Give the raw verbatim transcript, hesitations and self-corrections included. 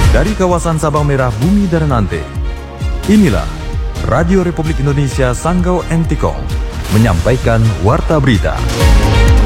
dari kawasan Sabang Merah Bumi Daranante. Inilah Radio Republik Indonesia Sanggau Entikong menyampaikan Warta Berita.